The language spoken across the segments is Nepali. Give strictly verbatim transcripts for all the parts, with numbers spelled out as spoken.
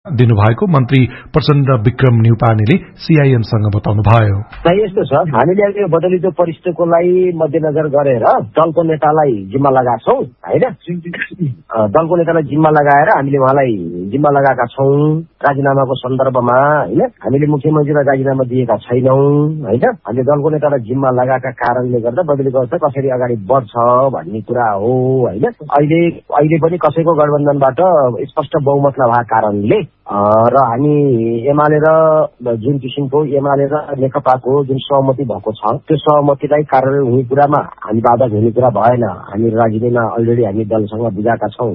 दिनुभएको मन्त्री प्रचण्ड विक्रम न्युपानेले सीआईएमसँग बताउनुभयो। यस्तो छ, हामीले यो बदलिदो परिस्थितिकोलाई मध्यनजर गरेर दलको नेतालाई जिम्मा लगाएका छौँ होइन। दलको नेतालाई जिम्मा लगाएर हामीले उहाँलाई जिम्मा लगाएका छौँ राजीनामाको सन्दर्भमा होइन। हामीले मुख्यमन्त्रीलाई राजीनामा दिएका छैनौँ होइन। हामीले दलको नेतालाई जिम्मा लगाएका कारणले गर्दा बदलीको अवस्था कसरी अगाडि बढ्छ भन्ने कुरा हो होइन। अहिले अहिले पनि कसैको गठबन्धनबाट स्पष्ट बहुमत नभएको कारणले र हामी एमाले र जुन किसिमको एमाले र नेकपाको जुन सहमति भएको छ त्यो सहमतिलाई कार्यान्वयन हुने कुरामा हामी बाधक हुने कुरा भएन। हामी राजनीतिमा अलरेडी हामी दलसँग बुझाएका छौँ।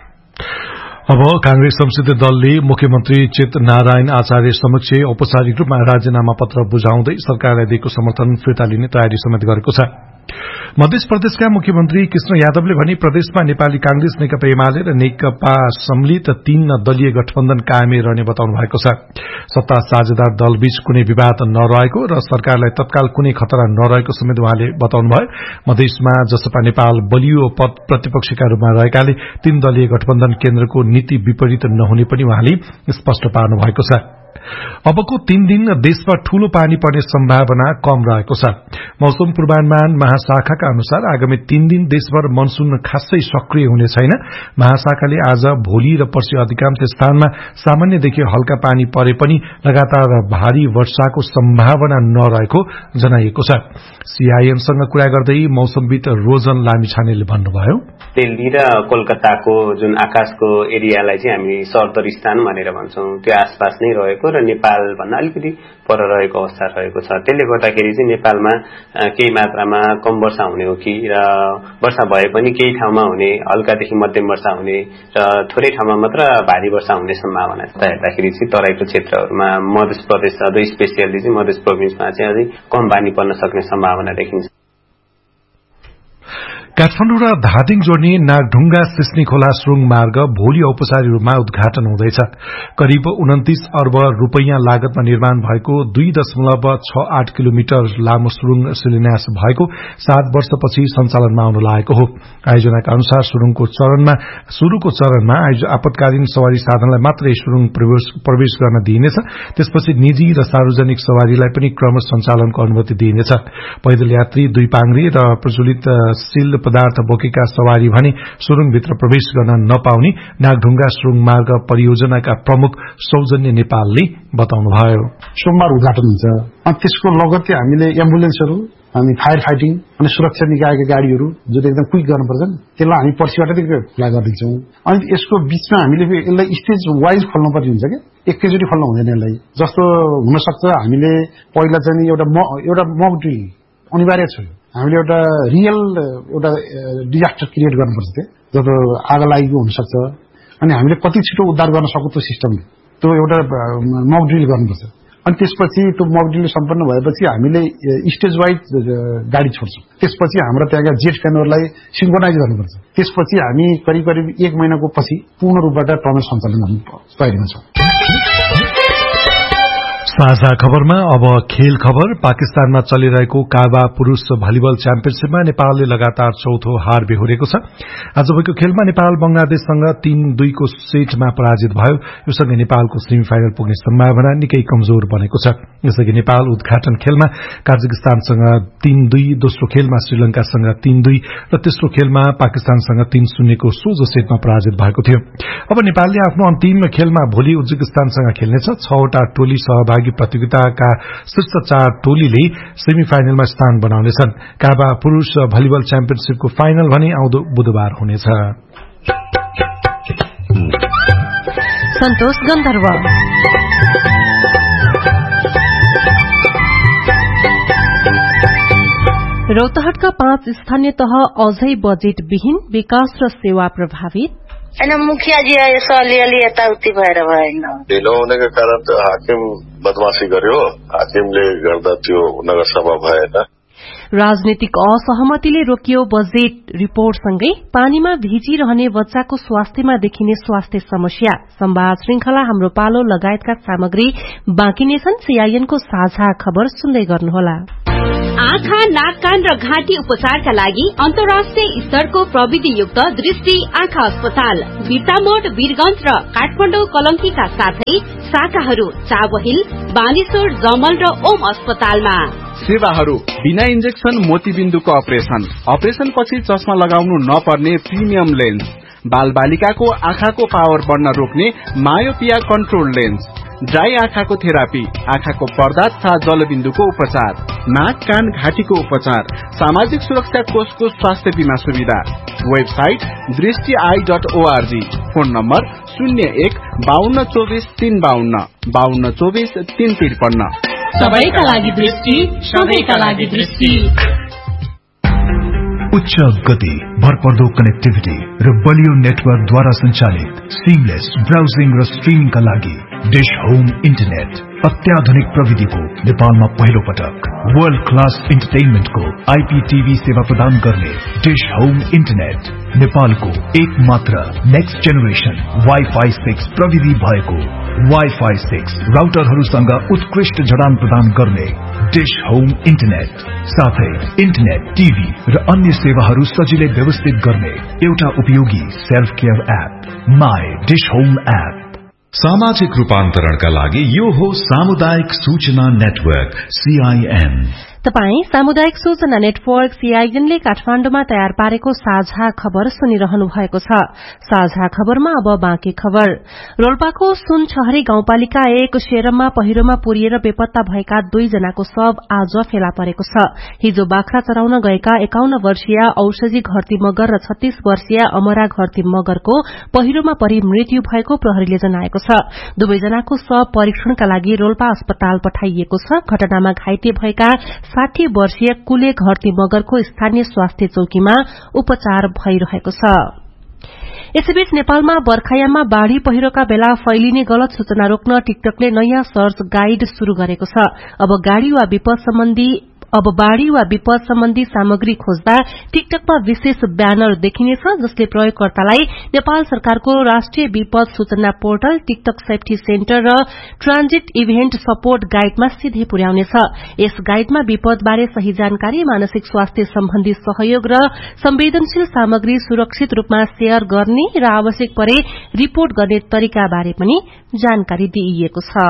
अब कांग्रेस संसदीय दलले मुख्यमन्त्री चित नारायण आचार्य समक्ष औपचारिक रूपमा राजीनामा पत्र बुझाउँदै सरकारलाई दिएको समर्थन फिर्ता लिने तयारी समेत गरेको छ। मध्य प्रदेशका मुख्यमन्त्री कृष्ण यादवले भने प्रदेशमा नेपाली कांग्रेस, नेकपा एमाले र नेकपा सम्मिलित तीन दलीय गठबन्धन कायमै रहने बताउनु भएको छ। सत्ता साझेदार दलबीच कुनै विवाद नरहेको र सरकारलाई तत्काल कुनै खतरा नरहेको समेत उहाँले बताउनुभयो। मधेसमा जसपा नेपाल बलियो पद प्रतिपक्षका रूपमा रहेकाले तीन दलीय गठबन्धन केन्द्रको नीति विपरीत नहुने पनि उहाँले स्पष्ट पार्नु भएको छ। अबको तीन दिन देशमा ठूलो पानी पर्ने सम्भावना कम रहेको छ। मौसम पूर्वानुमान महाशाखाका अनुसार आगामी तीन दिन देशभर मनसून खासै सक्रिय हुने छैन। महाशाखाले आज भोलि र पर्सि अधिकांश स्थानमा सामान्यदेखि हल्का पानी परे पनि लगातार भारी वर्षाको सम्भावना नरहेको जनाइएको छ। सीआईएमसँग कुरा गर्दै मौसमविद रोजन लामिछानेले भन्नुभयो, दिल्ली र कोलकाताको जुन आकाशको एरियालाई चाहिँ हामी सर्दरिस्तान भनेर भन्छौं, त्यो आसपास नै रहेको र नेपाल भन्दा अलिकति पर रहेको अवस्था रहेको छ। त्यसले गर्दाखेरि चाहिँ नेपालमा केही मात्रामा कम वर्षा हुने हो कि र वर्षा भए पनि केही ठाउँमा हुने, हल्कादेखि मध्यम वर्षा हुने र थोरै ठाउँमा मात्र भारी वर्षा हुने सम्भावना छ। हेर्दाखेरि चाहिँ तराईको क्षेत्रहरूमा मध्य प्रदेश अझै स्पेसियली चाहिँ मध्य प्रोभिन्समा चाहिँ अझै कम पानी पर्न सक्ने सम्भावना देखिन्छ। काठमाडौँ र धादिङ जोड्ने नागढुङ्गा सिस्नी खोला सुरुङ मार्ग भोलि औपचारिक रूपमा उद्घाटन हुँदैछ। करिब उन्तिस अर्ब रूपैयाँ लागतमा निर्माण भएको दुई दशमलव छ आठ किलोमिटर लामो सुरुङ शिलान्यास भएको सात वर्षपछि सञ्चालनमा आउन लागेको हो। आयोजनाका अनुसार सुरुङको चरणमा शुरूको चरणमा आपतकालीन सवारी साधनलाई मात्रै सुरुङ प्रवेश गर्न दिइनेछ। त्यसपछि निजी र सार्वजनिक सवारीलाई पनि क्रम सञ्चालनको अनुमति दिइनेछ। पैदल यात्री, दुई पाङ्ग्रे र प्रज्वलित सिल पदार्थ बोकेका सवारी भने सुरुङभित्र प्रवेश गर्न नपाउने नागढुङ्गा सुरुङ मार्ग परियोजनाका प्रमुख सौजन्य नेपालले बताउनुभयो। सोमबार उद्घाटन हुन्छ अनि त्यसको लगत्तै हामीले एम्बुलेन्सहरू, अनि फायर फाइटिङ अनि सुरक्षा निकायका गाडीहरू जुन एकदम क्विक गर्नुपर्छ त्यसलाई हामी पर्सिबाटै खुला गरिदिन्छौँ। अनि यसको बीचमा हामीले यसलाई स्टेज वाइज खोल्नुपर्ने हुन्छ कि एकैचोटि खोल्नु हुँदैन। यसलाई जस्तो हुनसक्छ हामीले पहिला चाहिँ एउटा एउटा मक ड्रिल अनिवार्य छ। हामीले एउटा रियल एउटा डिजास्टर क्रिएट गर्नुपर्छ त्यो जब आगो लागेको हुनसक्छ अनि हामीले कति छिटो उद्धार गर्न सक्छौँ त्यो सिस्टमले त्यो एउटा मक ड्रिल गर्नुपर्छ। अनि त्यसपछि त्यो मक ड्रिल सम्पन्न भएपछि हामीले स्टेज वाइज गाडी छोड्छौँ। त्यसपछि हाम्रो त्यहाँका जेट फ्यानहरूलाई सिन्क्रोनाइज गर्नुपर्छ। त्यसपछि हामी करिब करिब एक महिनाको पछि पूर्ण रूपबाट टनल सञ्चालन गर्ने तयारीमा छौँ। साझा खबरमा अब खेल खबर। पाकिस्तानमा चलिरहेको काबा पुरूष भलिबल च्याम्पियनशीपमा नेपालले लगातार चौथो हार बेहोरेको छ। आज भएको खेलमा नेपाल बंगलादेशसँग तीन दुईको सेटमा पराजित भयो। योसँगै नेपालको सेमी फाइनल पुग्ने सम्भावना निकै कमजोर बनेको छ। यसअघि नेपाल उद्घाटन खेलमा काजाकिस्तानसँग तीन दुई, दोस्रो खेलमा श्रीलंकासँग तीन दुई र तेस्रो खेलमा पाकिस्तानसँग तीन शून्यको सोझो सेटमा पराजित भएको थियो। अब नेपालले आफ्नो अन्तिम खेलमा भोलि उज्बेकिस्तानसँग खेल्नेछ। छवटा टोली सहभागी प्रतियोगिताका शीर्ष चार टोलीले सेमी फाइनलमा स्थान बनाउनेछन्। काबा पुरूष भलिबल च्याम्पियनशीपको फाइनल भने आउँदो बुधबार हुनेछ। सन्तोष गन्धर्व रौतहटका पाँच स्थानीय तह अझै बजेट विहीन, विकास र सेवा प्रभावित। होइन मुखियाजी यसो अलिअलि यताउति भएर भएन। ढिलो हुनेको कारण त हाकिम बदमाशी गर्यो, हाकिमले गर्दा त्यो नगरसभा भएन। राजनीतिक असहमतिले रोकियो बजेट रिपोर्टसँगै पानीमा भिजिरहने बच्चाको स्वास्थ्यमा देखिने स्वास्थ्य समस्या। संवाद श्रृंखला हाम्रो पालो लगायतका सामग्री बाँकी नै छन्। सीआईएनको साझा खबर सुन्दै गर्नुहोला। आँखा, नाक, कान र घाँटी उपचारका लागि अन्तर्राष्ट्रिय स्तरको प्रविधियुक्त दृष्टि आँखा अस्पताल बिर्तामोड, वीरगंज र काठमाडौँ कलंकीका साथै शाखाहरू चाबहिल, बानेश्वर, जमल र ओम अस्पतालमा। सेवाहरू बिना इन्जेक्सन मोतीबिन्दुको अपरेसन, अपरेसन पछि चस्मा लगाउनु नपर्ने प्रिमियम लेन्स, बाल बालिकाको आँखाको पावर बढ्न रोक्ने मायोपिया कन्ट्रोल लेन्स, ड्राई आँखाको थेरापी, आँखाको पर्दा तथा जलबिन्दुको उपचार, नाक, कान, घाँटीको उपचार, सामाजिक सुरक्षा कोषको स्वास्थ्य बीमा सुविधा। वेबसाइट दृष्टि I dot ORG. Phone number शून्य एक बाहन्न चौबिस तीन बाहन्न बाहन्न चौबिस तीन त्रिपन्न। सबैका लागि दृष्टि, सबैका लागि दृष्टि। उच्च गति, भरपर्दो कनेक्टिभिटी र बलियो नेटवर्कद्वारा सञ्चालित सिमलेस ब्राउजिङ र स्ट्रिमिङका लागि डिश होम इन्टरनेट। अत्याधुनिक प्रविधिको नेपालमा पहिलो पटक वर्ल्ड क्लास इन्टरटेनमेन्टको आईपीटीभी सेवा प्रदान गर्ने डिश होम इन्टरनेट नेपालको एक मात्र नेक्स्ट जेनेरेसन वाइफाई सिक्स प्रविधि भएको वाइफाई सिक्स राउटरहरूसँग उत्कृष्ट जडान प्रदान गर्ने डिश होम इन्टरनेट, साथै इन्टरनेट, टीभी र अन्य सेवाहरू सजिलै व्यवस्थित गर्ने एउटा उपयोगी self care app my dish home app. सामाजिक रूपान्तरणका लागि यो हो सामुदायिक सूचना नेटवर्क सीआईएन। तपाई सामुदायिक सूचना नेटवर्क सीआईएन ले काठमाण्डुमा तयार पारेको साझा खबर सुनिरहनु भएको छ। साझा खबरमा अब बाँकी खबर। रोल्पाको सुनछहरी गाउँपालिका एक शेरममा पहिरोमा पुरिएर बेपत्ता भएका दुई जनाको शव आज फेला परेको छ। हिजो बाख्रा चराउन गएका एकाउन्न वर्षीय औषधी घरती मगर र छत्तीस वर्षीय अमरा घरती मगरको पहिरोमा परि मृत्यु भएको प्रहरीले जनाएको छ। दुवैजनाको शव परीक्षणका लागि रोल्पा अस्पताल पठाइएको छ। घटनामा घाइते भएका साठी वर्षीय कुले घरती मगरको स्थानीय स्वास्थ्य चौकीमा उपचार भइरहेको छ। यसैबीच नेपालमा बर्खायाममा बाढ़ी पहिरोका बेला फैलिने गलत सूचना रोक्न टिकटकले नयाँ सर्च गाइड शुरू गरेको छ। अब गाड़ी वा विपद सम्बन्धी अब बाढ़ी वा विपद सम्बन्धी सामग्री खोज्दा टिकटकमा विशेष ब्यानर देखिनेछ, जसले प्रयोगकर्तालाई नेपाल सरकारको राष्ट्रिय विपद सूचना पोर्टल, टिकटक सेफ्टी सेन्टर र ट्रान्जिट इभेन्ट सपोर्ट गाइडमा सिधै पुर्याउनेछ। यस गाइडमा विपदबारे सही जानकारी, मानसिक स्वास्थ्य सम्बन्धी सहयोग र संवेदनशील सामग्री सुरक्षित रूपमा शेयर गर्ने र आवश्यक परे रिपोर्ट गर्ने तरिका बारे पनि जानकारी दिइएको छ।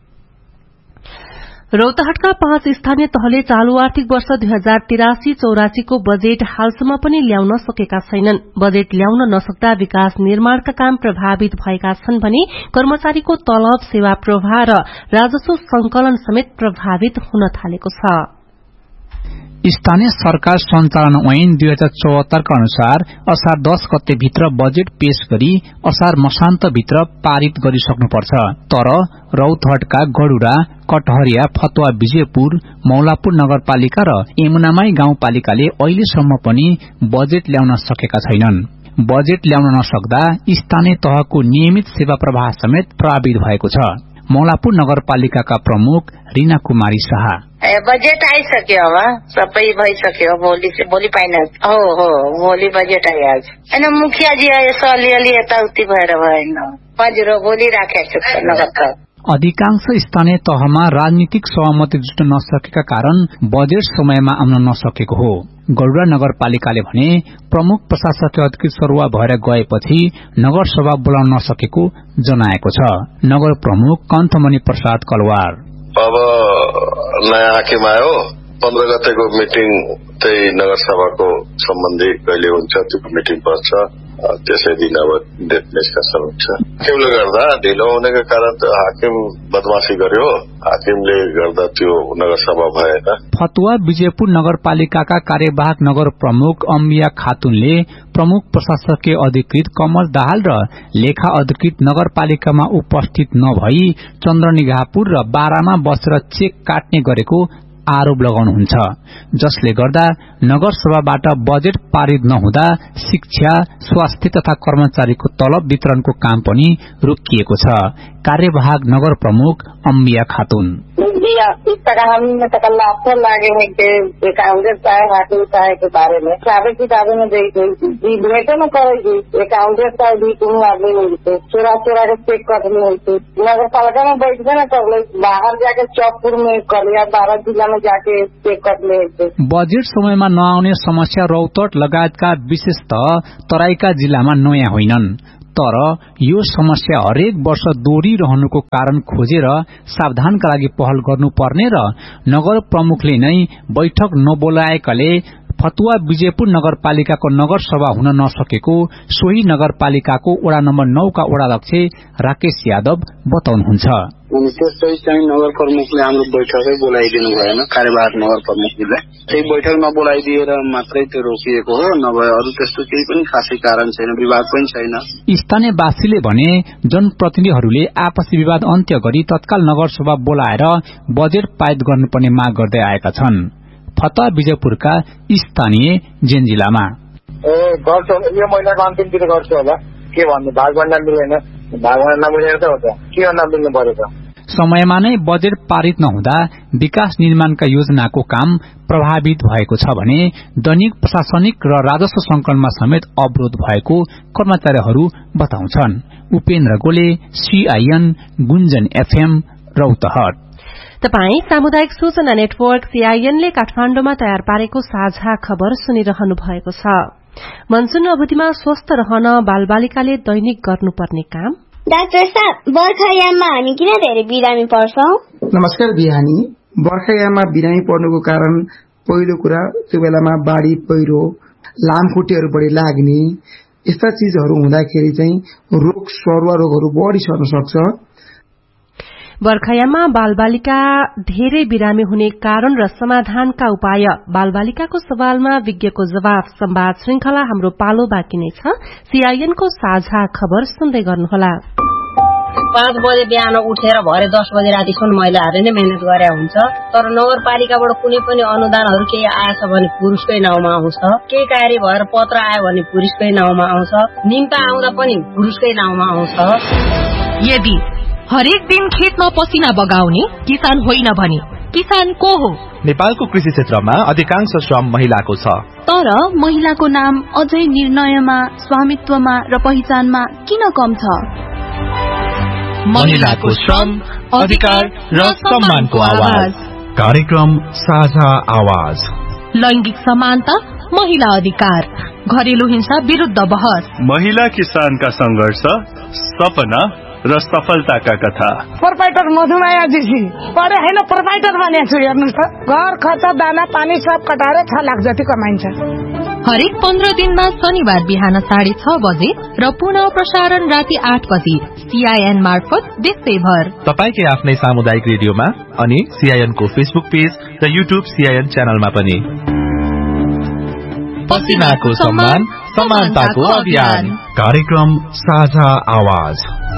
रौतहटका पाँच स्थानीय तहले चालू आर्थिक वर्ष दुई हजार तिरासी चौरासी को बजेट हालसम्म पनि ल्याउन सकेका छैनन्। बजेट ल्याउन नसक्दा विकास निर्माणका काम प्रभावित भएका छन् भने कर्मचारीको तलब, सेवा प्रवाह र राजस्व संकलन समेत प्रभावित हुन थालेको छ। स्थानीय सरकार सञ्चालन ऐन दुई हजार चौहत्तरका अनुसार असार दस गते भित्र बजेट पेश गरी असार मसान्त भित्र पारित गरिसक्नुपर्छ। तर रौतहटका गडुरा, कटहरिया, फतुवा, विजयपुर, मौलापुर नगरपालिका र यमुनामाई गाउँपालिकाले अहिलेसम्म पनि बजेट ल्याउन सकेका छैनन्। बजेट ल्याउन नसक्दा स्थानीय तहको नियमित सेवा प्रवाह समेत प्रभावित भएको छ। मौलापुर नगरपालिकाका प्रमुख रीना कुमारी शाह, बजेट आइसक्यो, अब सबै भइसक्यो, भोलि भोलि पाइन हो हो भोलि बजेट आइहाल्छ। होइन मुखियाजी यसो अलिअलि यताउति भएर भएन, हजुर भोलि राखेको छु नगर। अधिकांश स्थानीय तहमा राजनीतिक सहमति जुट्न नसकेका कारण बजेट समयमा आउन नसकेको हो। गडुरा नगरपालिकाले भने प्रमुख प्रशासकीय अधिकृत सरुवा भएर गएपछि नगरसभा बोलाउन नसकेको जनाएको छ। नगर प्रमुख कन्थमणि प्रसाद कलवार, अब नयाँ हाकिम आयो, पन्ध्र गतेको मिटिङ त्यही नगरसभाको सम्बन्धी कहिले हुन्छ त्यो मिटिङ बस्छ, त्यसै दिन अब डेट निष्कासन हुन्छ। हाकिमले गर्दा ढिलो हुनेको कारण त हाकिम बदमाशी गर्यो, हाकिमले गर्दा त्यो नगरसभा भएन। फतुवा विजयपुर नगरपालिकाका कार्यवाहक नगर प्रमुख अम्बिया खातुनले प्रमुख प्रशासकीय अधिकृत कमल दाहाल र लेखा अधिकृत नगरपालिकामा उपस्थित नभई चन्द्रनिगाहपुर र बारामा बसेर चेक काट्ने गरेको आरोप लगाउनुहुन्छ, जसले गर्दा नगरसभाबाट बजेट पारित नहुँदा शिक्षा, स्वास्थ्य तथा कर्मचारीको तलब वितरणको काम पनि रोकिएको छ। कार्यवाहक नगर प्रमुख अम्बिया खातून। इस तरह हमें तकल्लाफ लागे है कि कांग्रेस चाहे हाकिम चाहे के बारे में सारे किताबें में देखी भेटे में करेगी कांग्रेस चाहे भी तुम आदमी मिलते चुरा चुरा के चेक करनी होती नगर पालिका में बैठते ना कर ले बाहर जाके चौकपुर में कर लिया बारह जिला में जाके चेक कर ले। बजेट समयमा नआउने समस्या रौतहट लगायतका विशेषतः तराईका जिल्लामा नयाँ होइनन्, तर यो समस्या हरेक वर्ष दोहोरिरहनुको कारण खोजेर सावधानका लागि पहल गर्नुपर्ने र नगर प्रमुखले नै बैठक नबोलाएकाले फतुवा विजयपुर नगरपालिकाको नगर सभा हुन नसकेको सोही नगरपालिकाको वडा नम्बर नौ का वडाध्यक्ष राकेश यादव बताउनुहुन्छ। अनि त्यसै चाहिँ नगर प्रमुखले हाम्रो बैठकै बोलाइदिनु भएन, कार्यवाहक नगर प्रमुखले त्यही बैठक नबोलाइदिएर मात्रै त्यो रोकिएको हो, नभए अरू त्यस्तो केही पनि खासै कारण छैन, विवाद पनि छैन। स्थानीयवासीले भने जनप्रतिनिधिहरूले आपसी विवाद अन्त्य गरी तत्काल नगर सभा बोलाएर बजेट पारित गर्नुपर्ने माग गर्दै आएका छन्। फतुवा विजयपुरका स्थानीय जेन्जिलामा ए गर्छ यो महिनाको अन्तिमतिर गर्छु होला, के भन्नु भागभण्डा मिलेन, भागभण्डा नमिलेर त हो त के गर्न मिल्नु पर्यो त। समयमा नै बजेट पारित नहुँदा विकास निर्माणका योजनाको काम प्रभावित भएको छ भने दैनिक प्रशासनिक र राजस्व संकलनमा समेत अवरोध भएको कर्मचारीहरू बताउँछन्। उपेन्द्र गोले, सीआईएन, गुन्जन एफएम, रौतहट। तपाई सामुदायिक सूचना नेटवर्क सीआईएन ले काठमाण्डुमा तयार पारेको साझा खबर सुनिरहनु भएको छ। मनसून अवधिमा स्वस्थ रहन बालबालिकाले दैनिक गर्नुपर्ने काम। डाक्टर साहब, बर्खायाममा हामी किन धेरै बिरामी पर्छौं? नमस्कार बिहानी। बर्खायाममा बिरामी पर्नुको कारण पहिलो कुरा त्यो बेलामा बाढी पहिरो, लामखुट्टेहरू बढी लाग्ने यस्ता चीजहरू हुँदाखेरि चाहिँ रोग सरुवा रोगहरू बढी सर्न सक्छ। बर्खायाममा बालबालिका धेरै बिरामी हुने कारण र समाधानका उपाय बालबालिकाको सवालमा विज्ञको जवाफ संवाद श्रृंखला हाम्रो पालो बाँकी नै छ। सीआईएनको साझा खबर सुन्दै गर्नुहोला। पाँच बजे बिहान उठेर भरे दस बजे रातिसम्म महिलाहरूले नै मेहनत गरे हुन्छ, तर नगरपालिकाबाट कुनै पनि अनुदानहरू केही आएछ भने पुरुषकै नाउँमा आउँछ, केही कार्य भएर पत्र आयो भने पुरुषकै नाउँमा आउँछ, निम्ता आउँदा पनि पुरुषकै नाउँमा आउँछ। यदि हरेक दिन खेतमा पसिना बगाउने किसान होइन भने किसान को हो? नेपालको कृषि क्षेत्रमा अधिकांश श्रम महिलाको छ, तर महिलाको नाम अझै निर्णयमा, स्वामित्वमा र पहिचानमा किन कम छ? महिलाको श्रम, अधिकार र सम्मानको आवाज। कार्यक्रम साझा आवाज। लैंगिक समानता, महिला अधिकार, घरेलु हिंसा विरुद्ध बहस, महिला किसानका संघर्ष, सपना र सफलताका कथा। प्रोपाइटर मधुमाया जी पढे होइन प्रोपाइटर बनेको छु, हेर्नुहोस् त घर खर्च दाना पानी सब कटाएर छ लाख जति कमाइन्छ। हरेक पन्ध्र दिनमा शनिबार बिहान साढे छ बजे र पुनः प्रसारण राति आठ बजे सीआईएन मार्फत देशैभर तपाईकै आफ्नै सामुदायिक रेडियोमा अनि सीआईएन को फेसबुक पेज र युट्युब सीआईएन च्यानलमा पनि। पसिनाको सम्मान, समानताको अभियान। कार्यक्रम साझा आवाज।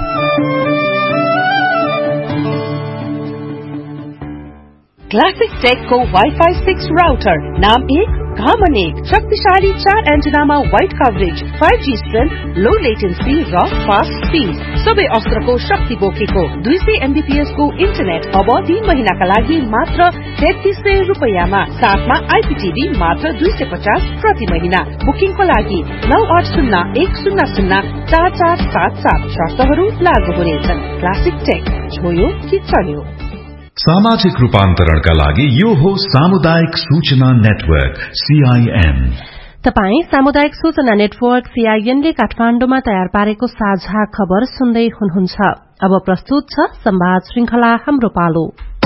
क्लासिक टेक को वाईफाई सिक्स राउटर, नाम एक काम अनेक, शक्तिशाली चार एन्टेनामा wide coverage, five G strength, लो लेटेन्सी र फास्ट स्पीड, सबै अस्त्रको शक्ति बोकेको दुई सय एमबीपीएस को इन्टरनेट अब तीन महिनाका लागि मात्र तेत्तीस सय रुपियाँमा, साथमा आईपीटीभी मात्र दुई सय पचास प्रति महिना। बुकिङको लागि नौ आठ शून्य एक शून्य शून्य चार चार सात सात, शर्तहरू लागू हुनेछन्। क्लासिक टेक, छोयो कि चल्यो। सामाजिक रूपान्तरणका लागि यो हो सामुदायिक सूचना नेटवर्क सीआईएन। तपाई सामुदायिक सूचना नेटवर्क सीआईएन ले काठमाण्डुमा तयार पारेको साझा खबर सुन्दै हुनुहुन्छ। अब प्रस्तुत छ संवाद श्रृंखला हाम्रो पालो।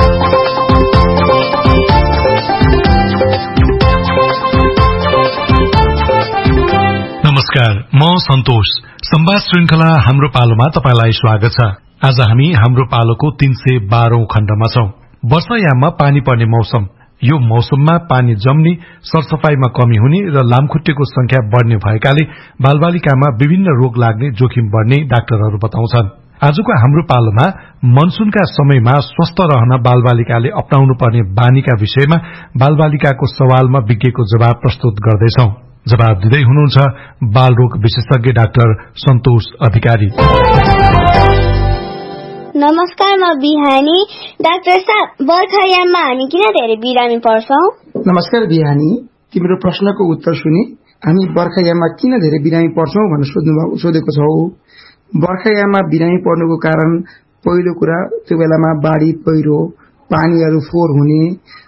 नमस्कार, म सन्तोष। संवाद श्रृंखला हाम्रो पालोमा तपाईलाई स्वागत छ। आज हामी हाम्रो पालोको तीन सय बाह्रौं खण्डमा छौं। वर्षायाममा पानी पर्ने मौसम। यो मौसममा पानी जम्ने, सरसफाईमा कमी हुने र लामखुट्टेको संख्या बढ़ने भएकाले बालबालिकामा विभिन्न रोग लाग्ने जोखिम बढ़ने डाक्टरहरू बताउँछन्। आजको हाम्रो पालोमा मनसूनका समयमा स्वस्थ रहन बालबालिकाले अपनाउनु पर्ने बानीका विषयमा बालबालिकाको सवालमा विज्ञको जवाब प्रस्तुत गर्दैछौं। जवाब दिँदै हुनुहुन्छ बालरोग विशेषज्ञ डाक्टर सन्तोष अधिकारी। नमस्कार, म बिहानी। डाक्टर साहब, बर्खायाममा हामी किन धेरै बिरामी पर्छौं? नमस्कार बिहानी, तिम्रो प्रश्नको उत्तर सुनि हामी बर्खायाममा किन धेरै बिरामी पर्छौं भनेर सोध्नु सोधेको छौ। बर्खायाममा बिरामी पर्नुको कारण पहिलो कुरा त्यो बेलामा बाढी पहिरो, पानीहरू फोहोर हुने,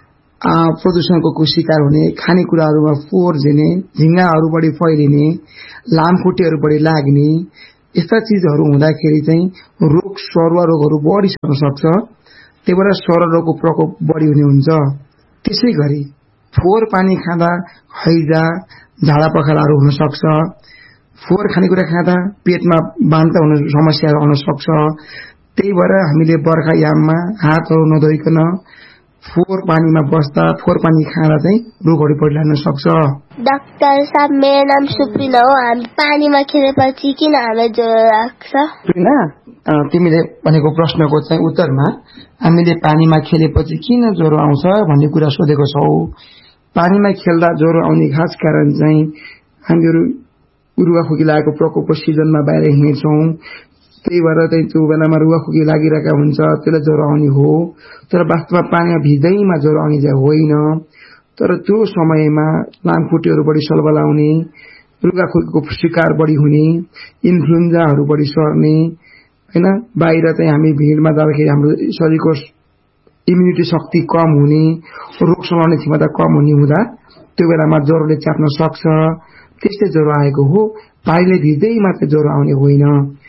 प्रदूषणको शिकार हुने, खानेकुराहरूमा फोहोर झिने, झिंगाहरू बढी फैलिने, लामखुट्टेहरू बढी लाग्ने, यस्ता चीजहरू हुँदाखेरि चाहिँ रोग सरुवा रोगहरू बढी सर्न सक्छ। त्यही भएर सरुवा रोगको प्रकोप बढी हुने हुन्छ। त्यसै गरी फोहोर पानी खाँदा हैजा, झाडा पखालाहरू हुन सक्छ। फोहोर खानेकुरा खाँदा पेटमा बान्ता हुने समस्याहरू आउन सक्छ। त्यही भएर हामीले बर्खायाममा हातहरू नधोइकन फोहोर पानीमा बस्दा, फोहोर पानी खाँदा चाहिँ रोगहरू बढी लाग्न सक्छ। डाक्टर साहब, मेरो नाम सुप्रिना हो। हामी पानीमा खेलेपछि किन हामीलाई ज्वरो लाग्छ? सुप्रिना, तिमीले भनेको प्रश्नको चाहिँ उत्तरमा हामीले पानीमा खेलेपछि किन ज्वरो आउँछ भन्ने कुरा सोधेको छौ। पानीमा खेल्दा ज्वरो आउने खास कारण चाहिँ हामीहरू रुगाखोकी लागेको प्रकोपको सिजनमा बाहिर हिँड्छौं। त्यही भएर चाहिँ त्यो बेलामा रुगाखोकी लागिरहेका हुन्छ, त्यसले ज्वरो आउने हो। तर वास्तवमा पानीमा भिज्दैमा ज्वरो आउने चाहिँ होइन। तर त्यो समयमा लामखुट्टेहरू बढी सलबलाउने, रुगाखोकीको शिकार बढी हुने, इन्फ्लुएन्जाहरू बढी सर्ने हैन, बाहिर चाहिँ हामी भिडमा जाँदाखेरि हाम्रो शरीरको इम्युनिटी शक्ति कम हुने, रोग समाउने क्षमता कम हुने हुँदा त्यो बेलामा ज्वरोले च्याप्न सक्छ। त्यस्तै ज्वरो आएको हो। पानीले भिज्दैमा चाहिँ ज्वरो आउने होइन।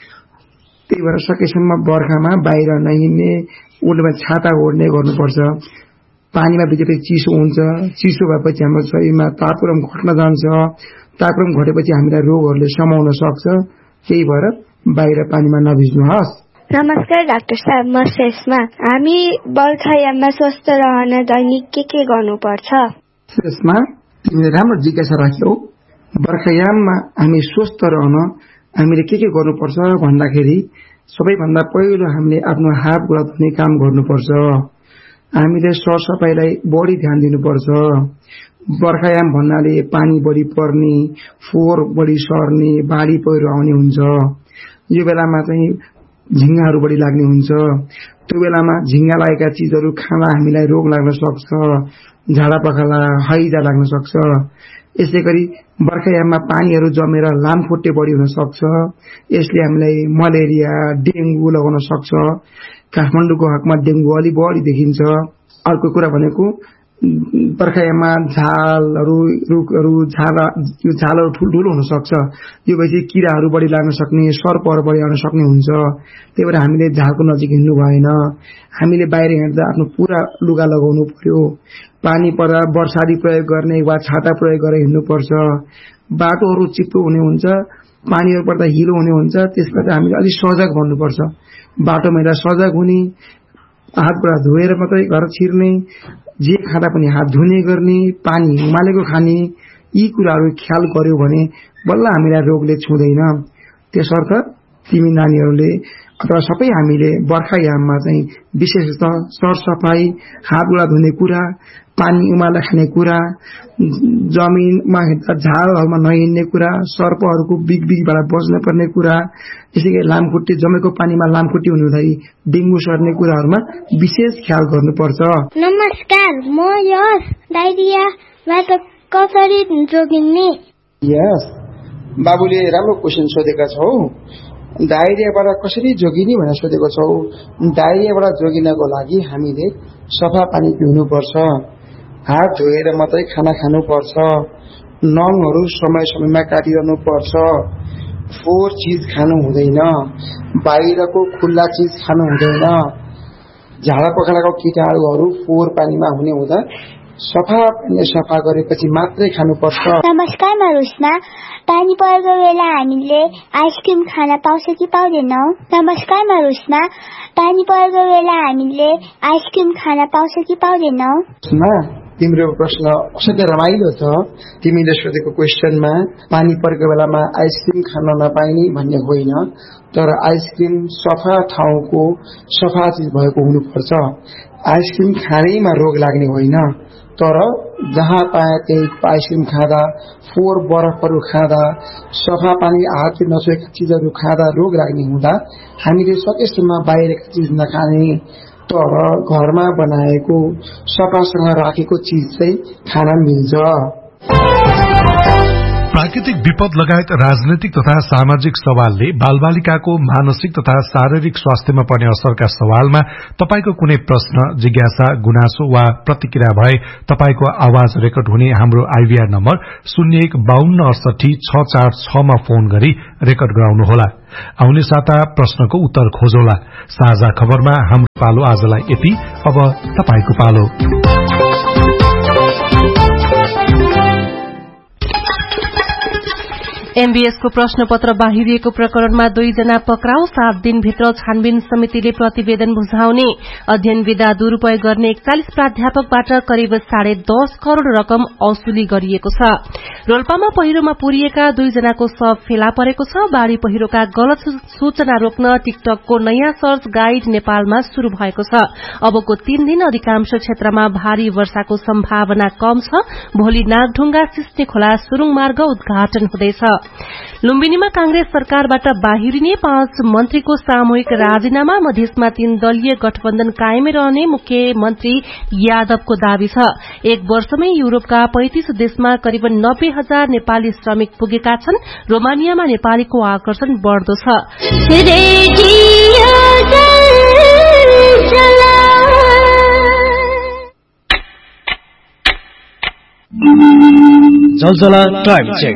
त्यही भएर सकेसम्म बर्खामा बाहिर नहिँड्ने, ओड्ने छाता ओड्ने गर्नुपर्छ। पानीमा भिजेपछि चिसो हुन्छ, चिसो भएपछि हाम्रो शरीरमा तापक्रम घट्न जान्छ। तापक्रम घटेपछि हामीलाई रोगहरूले समाउन सक्छ। त्यही भएर बाहिर पानीमा नभिज्नुहोस्। नमस्कार डाक्टर साहब, म शेषमा। हामी बर्खायाममा स्वस्थ रहन दैनिक के के गर्नुपर्छ? शेषमा, तिमीले राम्रो जिज्ञासा राख्यौ। बर्खायाममा हामी स्वस्थ रहन हामीले के के गर्नुपर्छ भन्दाखेरि सबैभन्दा पहिलो हामीले आफ्नो हात गोडा धुने काम गर्नुपर्छ। हामीले सरसफाइलाई बढी ध्यान दिनुपर्छ। बर्खायाम भन्नाले पानी बढी पर्ने, फोहोर बढी सर्ने, बाढी पहिरो आउने हुन्छ। यो बेलामा चाहिँ झिंगाहरू बढी लाग्ने हुन्छ। त्यो बेलामा झिंगा लागेका चीजहरू खाँदा हामीलाई रोग लाग्न सक्छ, झाडा पखाला, हैजा लाग्न सक्छ। यसै गरी बर्खायाममा पानीहरू जमेर लामखुट्टे बढी हुन सक्छ। यसले हामीलाई मलेरिया, डेंगू लगाउन सक्छ। काठमाडौँको हकमा डेंगू अलि बढी देखिन्छ। अर्को कुरा भनेको बर्खायाममा झालहरू, रुखहरू, झाला यो झालहरू ठुल्ठुलो हुन सक्छ। यो भएपछि किराहरू बढी लाग्न सक्ने, सर्पहरू बढी आउन सक्ने हुन्छ। त्यही भएर हामीले झालको नजिक हिँड्नु भएन। हामीले बाहिर हिँड्दा आफ्नो पूरा लुगा लगाउनु पर्यो। पानी पर्दा बर्साडी प्रयोग गर्ने वा छाता प्रयोग गरेर हिँड्नुपर्छ। बाटोहरू चिप्लो हुने हुन्छ, पानीहरू पर्दा हिलो हुने हुन्छ। त्यसबाट हामीले अलिक सजग बन्नुपर्छ। बाटोमा हिँड्दा सजग हुने, हात गोडा धोएर मात्रै घर छिर्ने, जे खाँदा पनि हात धुने गर्ने, पानी उमालेको खाने, यी कुराहरू ख्याल गर्यो भने बल्ल हामीलाई रोगले छुँदैन। त्यसर्थ तिमी नानीहरूले अथवा सबै हामीले बर्खायाममा चाहिँ विशेषतः सरसफाई, हात गोडा धुने कुरा, पानी उमालेर खाने कुरा, जमिनमा हिँड्दा झालहरूमा नहिँड्ने कुरा, सर्पहरूको बिग बिगबाट बच्न पर्ने कुरा, त्यसैगरी लामखुट्टे जमेको पानीमा लामखुट्टे हुने हुँदाखेरि डेंगू सर्ने कुराहरूमा विशेष ख्याल गर्नुपर्छ। नमस्कार, म यस डायरियाबाट कसरी जोगिने? यस, बाबुले राम्रो क्वेसन सोधेका छौ। डायरियाबाट कसरी जोगिने भनेर सोधेको छौ। डायरियाबाट जोगिनको लागि हामीले सफा पानी पिउनुपर्छ। हात धोएर मात्रै खाना खानुपर्छ। नङहरू समय समयमा काटिरहनु पर्छ। फोहोर चीज खानु हुँदैन। बाहिरको खुल्ला चीज खानु हुँदैन। झाडा पखालाको कीटाणुहरू फोहोर पानीमा हुने हुँदा सफा पानी सफा गरेपछि मात्रै खानुपर्छ। नमस्कार, म रुस्ना। पानी परेको बेला हामीले आइसक्रिम खान पाउँछ कि पाउँदैनौ? नमस्कार, म रुस्ना। पानी परेको बेला हामीले आइसक्रिम खान पाउँछ कि पाउँदैनौ? तिम्रो प्रश्न असाध्यै रमाइलो छ। तिमीले सोधेको क्वेसनमा पानी परेको बेलामा आइसक्रिम खान नपाइने भन्ने होइन, तर आइसक्रिम सफा ठाउँको सफा चीज भएको हुनुपर्छ। आइसक्रिम खानैमा रोग लाग्ने होइन, तर जहाँ पाए त्यही आइसक्रिम खाँदा, फोहोर बरफहरू खाँदा, सफा पानी हातले नछुएका चिजहरू खाँदा रोग लाग्ने हुँदा हामीले सकेसम्म बाहिरका चिज नखाने, तर घरमा बनाएको सफासँग राखेको चिज चाहिँ खान मिल्छ। प्राकृतिक विपद लगायत राजनैतिक तथा सामाजिक सवालले बालबालिकाको मानसिक तथा शारीरिक स्वास्थ्यमा पर्ने असरका सवालमा तपाईको कुनै प्रश्न, जिज्ञासा, गुनासो वा प्रतिक्रिया भए तपाईको आवाज रेकर्ड हुने हाम्रो आईभीआर नम्बर शून्य एक बाहन्न अडसठी छ चार छ मा फोन गरी रेकर्ड गराउनुहोला। आउने साता प्रश्नको उत्तर खोजौला। साझा खबरमा हाम्रो पालो आजलाई यति। अब तपाईको पालो। एमबीएसको प्रश्नपत्र बाहिरिएको प्रकरणमा दुईजना पक्राउ, सात दिनभित्र छानबिन समितिले प्रतिवेदन बुझाउने। अध्ययन विधा दुरूपयोग गर्ने एकचालिस प्राध्यापकबाट करिब साढे दस करोड़ रकम असुली गरिएको छ। रोल्पामा पहिरोमा पुरिएका दुईजनाको शव फेला परेको छ। बाढ़ी पहिरोका गलत सूचना रोक्न टिकटकको नयाँ सर्च गाइड नेपालमा शुरू भएको छ। अबको तीन दिन अधिकांश क्षेत्रमा भारी वर्षाको सम्भावना कम छ। भोलि नागढुंगा सिस्ने खोला सुरुङ मार्ग उद्घाटन हुँदैछ। लुम्बिनीमा कांग्रेस सरकारबाट बाहिरिने पाँच मन्त्रीको सामूहिक राजीनामा। मधेसमा तीन दलीय गठबन्धन कायमै रहने मुख्यमन्त्री यादवको दावी छ। एक वर्षमै युरोपका पैंतीस देशमा करिब नब्बे हजार नेपाली श्रमिक पुगेका छन्। रोमानियामा नेपालीको आकर्षण बढ़दो छ। जलजला टाइम चेक।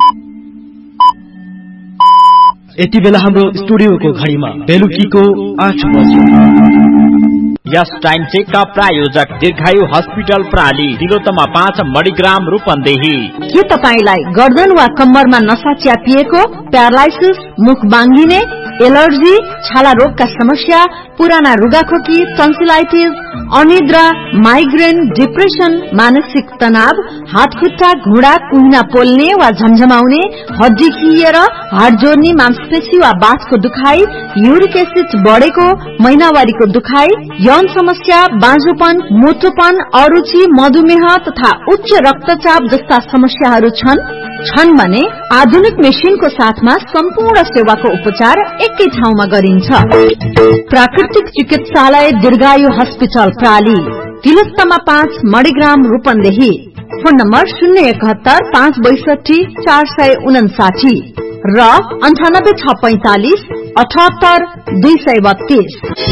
यति बेला हाम्रो स्टुडियोको घडीमा बेलुकीको आठ बजे। यस टाइम चेकका प्रायोजक दीर्घायु हस्पिटल प्राली, तिलोत्तमा पाँच, मणिग्राम, रूपन्देही। के तपाईलाई गर्दन वा कम्मरमा नसा च्यापिएको, प्यारालाइसिस, मुख बाङ्गिने, एलर्जी, छाला रोगका समस्या, पुराना रुगाखोकी, टन्सिलाइटिस, अनिद्रा, माइग्रेन, डिप्रेसन, मानसिक तनाव, हातखुट्टा, घुँडा, कुहिना पोल्ने वा झमझमाउने, हड्डी खिएर, हाड जोड्ने, मांसपेशी वा बाथको दुखाइ, युरिक एसिड बढेको, महिनावारीको दुखाइ, यौन समस्या, बाँझोपन, मोटोपन, अरुचि, मधुमेह तथा उच्च रक्तचाप जस्ता समस्याहरू छन् छन् भने आधुनिक मेसिनको साथमा सम्पूर्ण सेवाको उपचार एकै ठाउँमा गरिन्छ। प्राकृतिक चिकित्सालय दीर्घायु हस्पिटल प्राली, तिलोत्तमा पाँच, मणिग्राम, रूपन्देही। फोन नम्बर शून्य एकहत्तर पाँच बैसठी चार सय उनासाठी र अन्ठानब्बे छ पैंतालिस अठहत्तर दुई सय बत्तीस।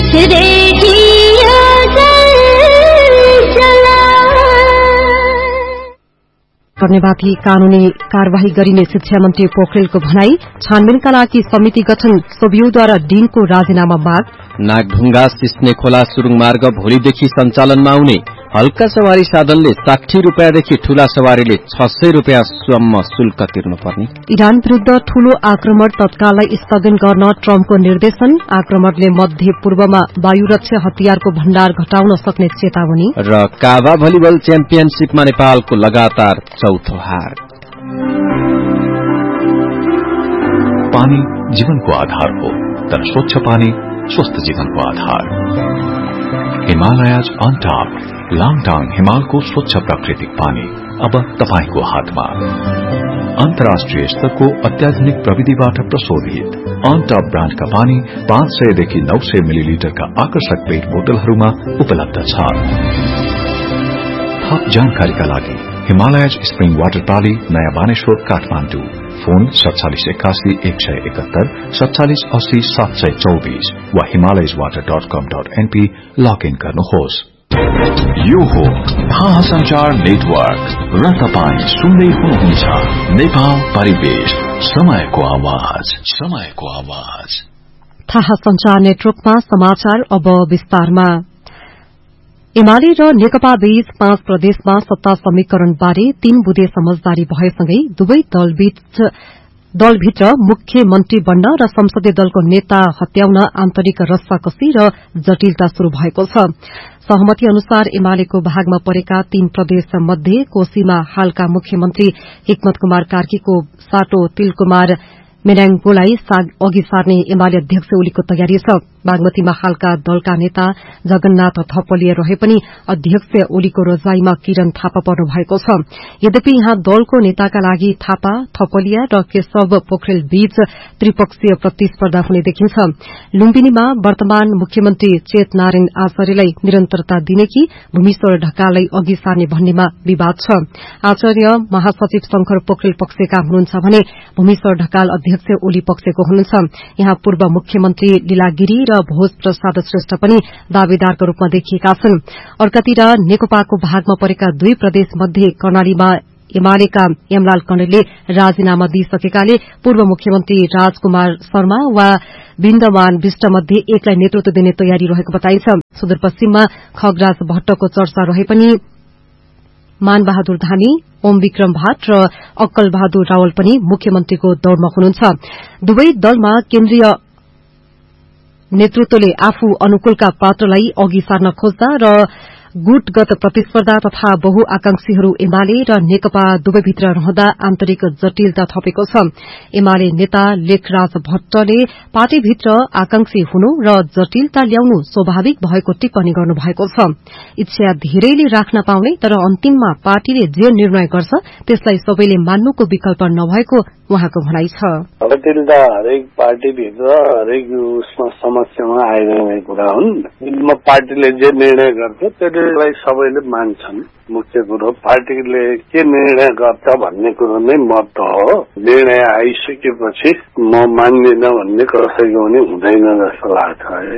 गर्नेमाथि कानूनी कार्यवाही गरिने शिक्षा मन्त्री पोखरेलको भनाई। छानबिनका लागि समिति गठन, सोभियूद्वारा डीनको राजीनामा माग। नागढुंगा सिस्ने खोला सुरुङ मार्ग भोलिदेखि सञ्चालनमा आउने। हल्का सवारी साधनले साठी रूपियाँदेखि ठूला सवारीले छ सय रूपियाँसम्म शुल्क तिर्नुपर्ने। इरान विरूद्ध ठूलो आक्रमण तत्कालै स्थगन गर्न ट्रम्पको निर्देशन। आक्रमणले मध्य पूर्वमा वायुरक्षा हतियारको भण्डार घटाउन सक्ने चेतावनी। र काभा भलिबल च्याम्पियनशीपमा नेपालको लगातार चौथो हार। पानी जीवनको आधार हो, तर स्वच्छ पानी स्वस्थ जीवनको आधार। हिमालयज अन टप, लाङटाङ हिमालको स्वच्छ प्राकृतिक पानी अब तपाईको हातमा। अन्तर्राष्ट्रिय स्तरको अत्याधुनिक प्रविधिबाट प्रशोधित अन टप ब्रान्डका पानी पाँच सयदेखि नौ सय मिलिलिटरका आकर्षक पेट बोतलहरूमा उपलब्ध छ। थप जानकारीका लागि हिमालयज स्प्रिङ वाटर प्राली, नयाँ बानेश्वर, काठमाडौँ। फोन सत्तालिस एकासी एक सय एकहत्तर, सत्तालिस अस्सी सात सय चौबीस वा हिमालयज वाटर डट कम डट एनपी लगइन गर्नुहोस्। यो हो थाहा संचार नेटवर्क र तपाईँ सुन्दै हुनुहुन्छ नेपाल परिवेश, समयको आवाज, समयको आवाज। थाहा संचार नेटवर्कमा समाचार अब विस्तारमा। एमाले र नेकपा बीच पाँच प्रदेशमा सत्ता समीकरण बारे तीन बुँदे समझदारी भएसँगै दुवै दलभित्र मुख्यमन्त्री बन्न र संसदीय दलको नेता हत्याउन आन्तरिक रस्साकसी र जटिलता शुरू भएको छ। सहमति अनुसार एमालेको भागमा परेका तीन प्रदेश मध्ये कोशीमा हालका मुख्यमन्त्री हिक्मत कुमार कार्कीको साटो तिलकुमार मेनाङगोलाई अघि सार्ने एमाले अध्यक्ष ओलीको तयारी छ। बागमतीमा हालका दलका नेता जगन्नाथ थपलिया रहे पनि अध्यक्ष ओलीको रोजगाईमा किरण थापा पर्नु भएको छ। यद्यपि यहाँ दलको नेताका लागि थापा, थपलिया र केशव पोखरेल बीच त्रिपक्षीय प्रतिस्पर्धा हुने देखिन्छ। लुम्बिनीमा वर्तमान मुख्यमन्त्री चेत नारायण आचार्यलाई निरन्तरता दिने कि भूमिश्वर ढकाललाई अघि सार्ने भन्नेमा विवाद छ। आचार्य महासचिव शंकर पोखरेल पक्षका हुनुहुन्छ भने भूमिश्वर ढकाल अध्यक्ष ओली पक्षको हुनुहुन्छ। यहाँ पूर्व मुख्यमन्त्री लीला गिरी र भोज प्रसाद श्रेष्ठ पनि दावेदारका रूपमा देखिएका छन्। अर्कातिर नेकपाको भागमा परेका दुई प्रदेश मध्ये कर्णालीमा एमालेका यमलाल कणेलले राजीनामा दिइसकेकाले पूर्व मुख्यमन्त्री राजकुमार शर्मा वा विन्दमान विष्ट मध्ये एकलाई नेतृत्व दिने तयारी रहेको बताइन्छ। सुदूरपश्चिममा खगराज भट्टको चर्चा रहे पनि मानबहादुर धामी, ओम विक्रम भाट र अक्कल बहादुर रावल पनि मुख्यमन्त्रीको दौड़मा हुनुहुन्छ। दुवै दलमा केन्द्रीय नेतृत्वले आफू अनुकूलका पात्रलाई अघि सार्न खोज्दा र गुटगत प्रतिस्पर्धा तथा बहुआकांक्षीहरू एमाले र नेकपा दुवैभित्र रहँदा आन्तरिक जटिलता थपेको छ। एमाले नेता लेखराज भट्टले पार्टीभित्र आकांक्षी हुनु र जटिलता ल्याउनु स्वाभाविक भएको टिप्पणी गर्नुभएको छ। इच्छा धेरैले राख्न पाउने तर अन्तिममा पार्टीले जे निर्णय गर्छ त्यसलाई सबैले मान्नुको विकल्प नभएको उहाँको भनाइ छ। जटिलता हरेक पार्टीभित्र हरेक उसमा समस्यामा आइरहेको कुरा हुन्। पार्टीले जे निर्णय गर्छ त्यसलाई सबैले मान्छन्। मुख्य कुरो पार्टीले के निर्णय गर्छ भन्ने कुरो नै महत्व हो। निर्णय आइसकेपछि म मान्दिनँ भन्ने कसैको पनि हुँदैन जस्तो लाग्छ है।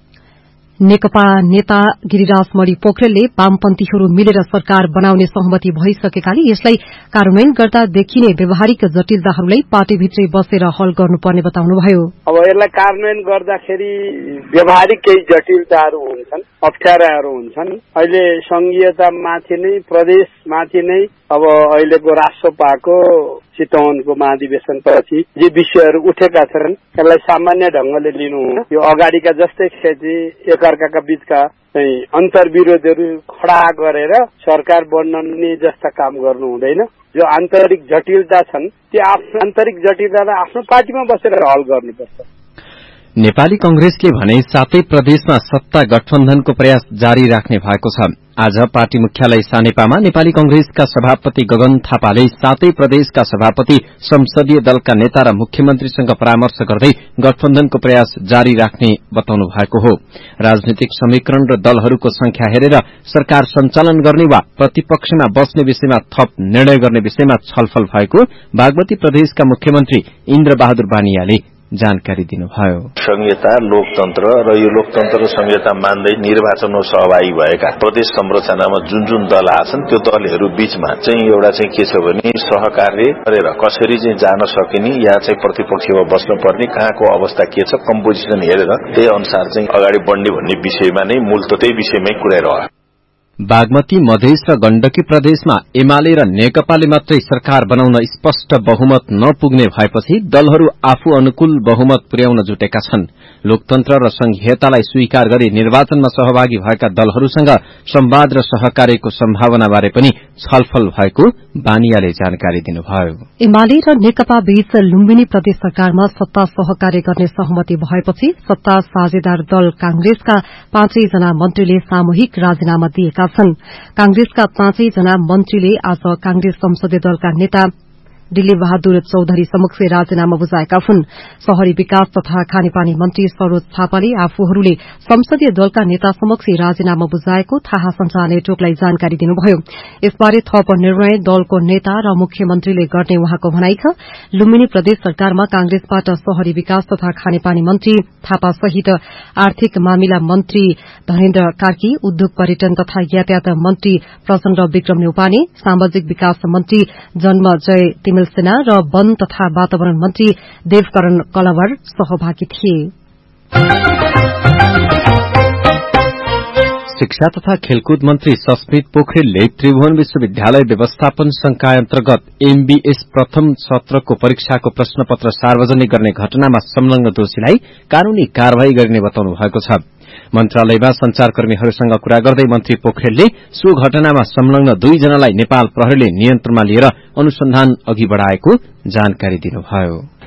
नेकपा नेता गिरिराज मणि पोखरेलले वामपन्थीहरू मिलेर सरकार बनाउने सहमति भइसकेकाले यसलाई कार्यान्वयन गर्दा देखिने व्यावहारिक जटिलताहरूलाई पार्टीभित्रै बसेर हल गर्नुपर्ने बताउनुभयो। अब यसलाई कार्यान्वयन गर्दाखेरि व्यावहारिक केही जटिलताहरू हुन्छन्, अप्ठ्याराहरू हुन्छन्। अहिले संघीयतामाथि नै प्रदेशमाथि नै अब अहिलेको राष्ट्रपाको चितवनको महाधिवेशनपछि जे विषयहरू उठेका छन् त्यसलाई सामान्य ढंगले लिनु हुन, यो अगाडिका जस्तै खेती एकअर्काका बीचका चाहिँ अन्तर्विरोधहरू खडा गरेर सरकार बन्ने जस्ता काम गर्नु हुँदैन। जो आन्तरिक जटिलता छन् त्यो आफ्नो आन्तरिक जटिलतालाई आफ्नो पार्टीमा बसेर हल गर्नुपर्छ। नेपाली कांग्रेसले भने सातै प्रदेशमा सत्ता गठबन्धनको प्रयास जारी राख्ने भएको छ। आज पार्टी मुख्यालय सानेपामा नेपाली कांग्रेसका सभापति गगन थापाले सातै प्रदेशका सभापति, संसदीय दलका नेता र मुख्यमन्त्रीसँग परामर्श गर्दै गठबन्धनको प्रयास जारी राख्ने बताउनु भएको हो। राजनीतिक समीकरण र दलहरूको संख्या हेरेर सरकार सञ्चालन गर्ने वा प्रतिपक्षमा बस्ने विषयमा थप निर्णय गर्ने विषयमा छलफल भएको बागमती प्रदेशका मुख्यमन्त्री इन्द्र बहादुर बानियाले जानकारी दिनुभयो। संहिता लोकतन्त्र र यो लोकतन्त्र र संहिता मान्दै निर्वाचनमा सहभागी भएका प्रदेश संरचनामा जुन जुन दल आछन् त्यो दलहरू बीचमा चाहिँ एउटा चाहिँ के छ भने सहकार्य गरेर कसरी चाहिँ जान सकिने, यहाँ चाहिँ प्रतिपक्षमा बस्न पर्ने, कहाँको अवस्था के छ, कम्पोजिसन हेरेर त्यही अनुसार चाहिँ अगाडि बढ्ने भन्ने विषयमा नै मूल त त्यही विषयमै कुरा रह्यो। बागमती मधेस र गण्डकी प्रदेशमा एमाले र नेकपाले मात्रै सरकार बनाउन स्पष्ट बहुमत नपुग्ने भएपछि दलहरू आफू अनुकूल बहुमत पुर्याउन जुटेका छन्। लोकतन्त्र र संघीयतालाई स्वीकार गरी निर्वाचनमा सहभागी भएका दलहरूसँग संवाद र सहकार्यको सम्भावनाबारे पनि छलफल भएको बानियाले जानकारी दिनुभयो। एमाले र नेकपा बीच लुम्बिनी प्रदेश सरकारमा सत्ता सहकार्य गर्ने सहमति भएपछि सत्ता साझेदार दल कांग्रेसका पाँचै जना मन्त्रीले सामूहिक राजीनामा दिएका छन्। कांग्रेसका पाँचै जना मन्त्रीले आज कांग्रेस संसदीय दलका नेता दिलीप बहादुर चौधरी समक्ष राजीनामा बुझाएका हुन्। शहरी विकास तथा खानेपानी मन्त्री सरोज थापाले आफूहरूले संसदीय दलका नेता समक्ष राजीनामा बुझाएको थाहा संचार नेटवर्कलाई जानकारी दिनुभयो। यसबारे थप निर्णय दलको नेता र मुख्यमन्त्रीले गर्ने उहाँको भनाइ छ। लुम्बिनी प्रदेश सरकारमा कांग्रेसबाट शहरी विकास तथा खानेपानी मन्त्री थापा सहित आर्थिक मामिला मन्त्री धनेन्द्र कार्की, उद्योग पर्यटन तथा यातायात मन्त्री प्रचण्ड विक्रम न्यौपाने, सामाजिक विकास मन्त्री जन्मजय तिमिल सेना र वन तथा वातावरण मन्त्री देवकरण कलवर सहभागी थिए। शिक्षा तथा खेलकुद मन्त्री सस्मित पोखरेलले त्रिभुवन विश्वविद्यालय व्यवस्थापन संकाय अन्तर्गत एमबीएस प्रथम सत्रको परीक्षाको प्रश्नपत्र सार्वजनिक गर्ने घटनामा संलग्न दोषीलाई कानूनी कार्यवाही गर्ने बताउनु भएको छ। मन्त्रालयमा संचारकर्मीहरूसँग कुरा गर्दै मन्त्री पोखरेलले सो घटनामा संलग्न दुईजनालाई नेपाल प्रहरीले नियन्त्रणमा लिएर अनुसन्धान अघि बढ़ाएको जानकारी दिनुभयो।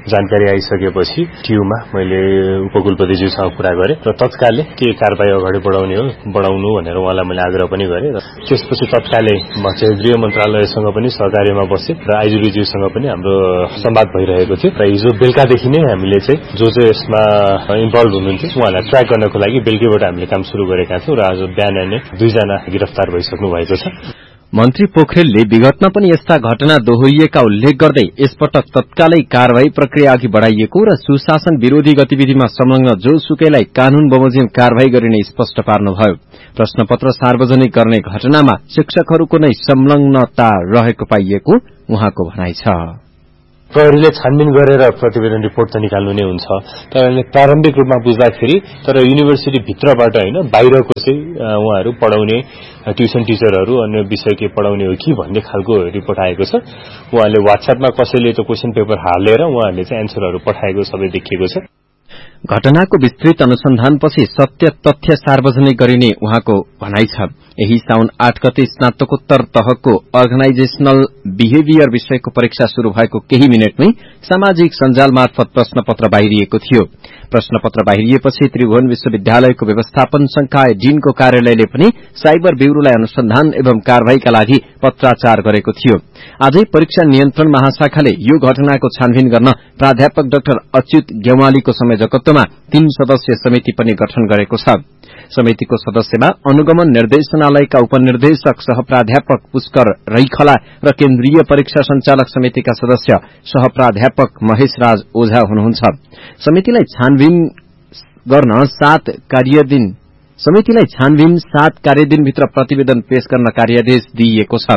जानकारी आइसकेपछि टियुमा मैले उपकुलपतिज्यूसँग कुरा गरेँ र तत्कालै के कारबाही अगाडि बढाउने हो बढाउनु भनेर उहाँलाई मैले आग्रह पनि गरेँ र त्यसपछि तत्कालै म चाहिँ गृह मन्त्रालयसँग पनि सहकार्यमा बसेँ र आइजिबीज्यूसँग पनि हाम्रो संवाद भइरहेको थियो र हिजो बेलुकादेखि नै हामीले चाहिँ जो चाहिँ यसमा इन्भल्भ हुनुहुन्थ्यो उहाँलाई ट्र्याक गर्नको लागि बेलुकीबाट हामीले काम शुरू गरेका थियौं र आज बिहान नै दुईजना गिरफ्तार भइसक्नु भएको छ। मन्त्री पोखरेलले विगतमा पनि यस्ता घटना दोहोरिएका उल्लेख गर्दै यसपटक तत्कालै कार्यवाही प्रक्रिया अघि बढ़ाइएको र सुशासन विरोधी गतिविधिमा संलग्न जोसुकैलाई कानून बमोजिम कार्यवाही गरिने स्पष्ट पार्नुभयो। प्रश्नपत्र सार्वजनिक गर्ने घटनामा शिक्षकहरूको नै संलग्नता रहेको पाइएको उहाँको भनाइ छ। प्रहरीले छानबिन गरेर प्रतिवेदन रिपोर्ट त निकाल्नु नै हुन्छ, तर प्रारम्भिक रूपमा बुझ्दाखेरि तर युनिभर्सिटी भित्रबाट हैन बाहिरको चाहिँ उहाँहरू पढाउने ट्युसन टिचरहरू अन्य विषय के पढाउने हो कि भन्ने खालको रिपोर्ट आएको छ। उहाँले व्हाट्सएपमा कसैले त क्वेशन पेपर हालेर उहाँहरूले चाहिँ एन्सरहरू पठाएको सबै देखिएको छ। घटनाको विस्तृत अनुसन्धानपछि सत्य तथ्य सार्वजनिक गरिने उहाँको भनाइ छ। यही साउन आठ गते स्नातकोत्तर तहको अर्गनाइजेशनल बिहेभियर विषयको परीक्षा शुरू भएको केही मिनटमै सामाजिक सञ्जाल मार्फत प्रश्नपत्र बाहिरिएको थियो। प्रश्नपत्र बाहिरिएपछि त्रिभुवन विश्वविद्यालयको व्यवस्थापन संकाय डीनको कार्यालयले पनि साइबर ब्यूरोलाई अनुसन्धान एवं कार्यवाहीका लागि पत्राचार गरेको थियो। आजै परीक्षा नियन्त्रण महाशाखाले यो घटनाको छानबिन गर्न प्राध्यापक डाक्टर अच्युत गेवालीको संयोजकत्वमा तीन सदस्यीय समिति पनि गठन गरेको छ। समितिको सदस्यमा अनुगमन निर्देशनालयका उपनिर्देशक सह प्राध्यापक पुष्कर रैखला र केन्द्रीय परीक्षा संचालक समितिका सदस्य सह प्राध्यापक महेश राज ओझा हुनुहुन्छ। समितिलाई छानबिन गर्न सात कार्यदिन समितिलाई छानबिन सात कार्यदिनभित्र प्रतिवेदन पेश गर्न कार्यादेश दिइएको छ।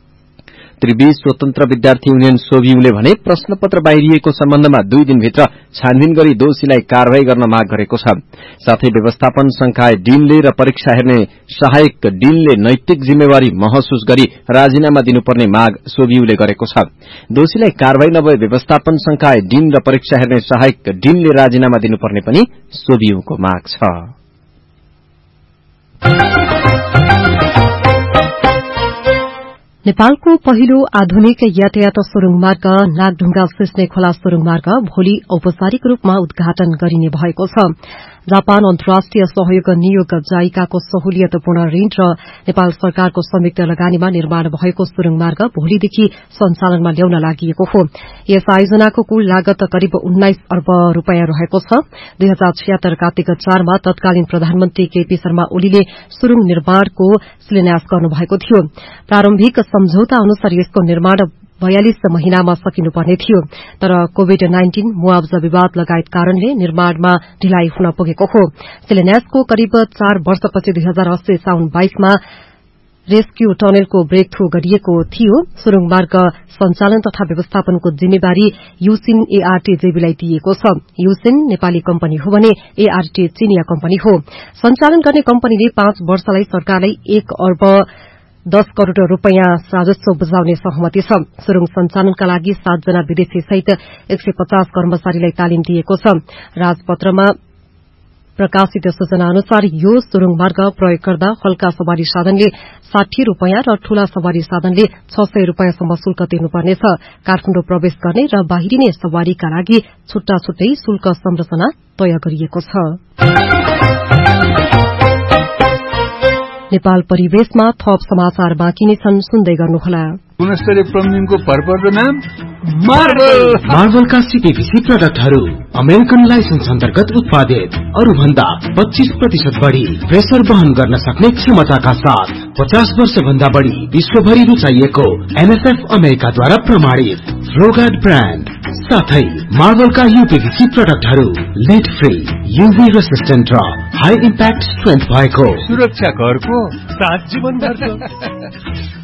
त्रिवी स्वतन्त्र विद्यार्थी युनियन सोभियुले भने प्रश्नपत्र बाहिरिएको सम्बन्धमा दुई दिनभित्र छानबिन गरी दोषीलाई कार्यवाही गर्न माग गरेको छ। साथै व्यवस्थापन संकाय डीनले र परीक्षा हेर्ने सहायक डीनले नैतिक जिम्मेवारी महसुस गरी राजीनामा दिनुपर्ने माग सोभियुले गरेको छ। दोषीलाई कार्यवाही नभए व्यवस्थापन संकाय डीन र परीक्षा हेर्ने सहायक डीनले राजीनामा दिनुपर्ने पनि सोभियुको माग छ। नेपालको पहिलो आधुनिक यातायात सुरुङ मार्ग नागढुङ्गा सिस्ने खोला सुरुङ मार्ग भोलि औपचारिक रूपमा उद्घाटन गरिने भएको छ। जापान अन्तर्राष्ट्रिय सहयोग नियोग जाइकाको सहुलियतपूर्ण ऋण र नेपाल सरकारको संयुक्त लगानीमा निर्माण भएको सुरुङ मार्ग भोलिदेखि सञ्चालनमा ल्याउन लागि हो। यस आयोजनाको कुल लागत करिब उन्नाइस अर्ब रूपियाँ रहेको छ। दुई हजार छिहत्तर कार्तिक चारमा तत्कालीन प्रधानमन्त्री केपी शर्मा ओलीले सुरुङ निर्माणको शिलान्यास गर्नुभएको थियो। प्रारम्भिक सम्झौता अनुसार यसको निर्माण बयालिस महिनामा सकिनुपर्ने थियो, तर कोविड नाइन्टीन मुआवजा विवाद लगायत कारणले निर्माणमा ढिलाइ हुन पुगेको हो। शिलान्यासको करिब चार वर्षपछि दुई हजार अस्सी साउन बाइसमा रेस्क्यू टनलको ब्रेक थ्रू गरिएको थियो। सुरुङ मार्ग सञ्चालन तथा व्यवस्थापनको जिम्मेवारी युसिन एआरटी जेबीलाई दिइएको छ। युसिन नेपाली कम्पनी हो भने एआरटी चीनिया कम्पनी हो। सञ्चालन गर्ने कम्पनीले पाँच वर्षलाई सरकारलाई एक अर्ब दस करोड़ रूपियाँ राजस्व बुझाउने सहमति छ। सुरुङ सञ्चालनका लागि सातजना विदेशी सहित एक सय पचास कर्मचारीलाई तालिम दिएको छ। राजपत्रमा प्रकाशित सूचना अनुसार यो सुरुङ मार्ग प्रयोग गर्दा हल्का सवारी साधनले साठी रूपियाँ र ठूला सवारी साधनले छ सय रूपियाँसम्म शुल्क तिर्नुपर्नेछ। काठमाडौँ प्रवेश गर्ने र बाहिरिने सवारीका लागि छुट्टा छुट्टै शुल्क संरचना तय गरिएको छ। नेपाल परिवेशमा थप समाचार बाँकी नै छन्, सुन्दै गर्नुहोला। गुणस्तरीय प्लम्बिङको भरपर्दो नाम मार्बल। मार्बलका सीपीवीसी प्रोडक्टहरू अमेरिकन लाइसेन्स अन्तर्गत उत्पादित, अरू भन्दा पच्चीस प्रतिशत बढ़ी प्रेसर वहन गर्न सक्ने क्षमताका साथ पचास वर्ष भन्दा बढ़ी विश्वभरि रुचाइएको एनएसएफ अमेरिकाद्वारा प्रमाणित रोगार्ड ब्रान्ड साथै मार्बलका यूपीवीसी प्रोडक्टहरू लिड फ्री, यूभी रेसिस्टेन्ट र हाई इम्प्याक्ट स्ट्रेन्थ भएको सुरक्षा घरको सात जीवन भर।